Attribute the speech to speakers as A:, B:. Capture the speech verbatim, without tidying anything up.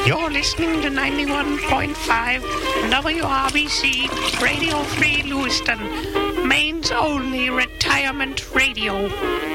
A: You're listening to ninety-one point five W R B C Radio Free Lewiston, Maine's only retirement radio.